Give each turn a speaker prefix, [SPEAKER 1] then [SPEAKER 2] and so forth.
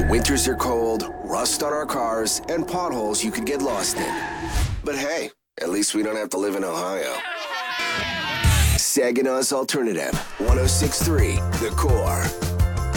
[SPEAKER 1] Winters are cold, rust on our cars, and potholes you could get lost in. But hey, at least we don't have to live in Ohio. Saginaw's Alternative, 106.3 The Core.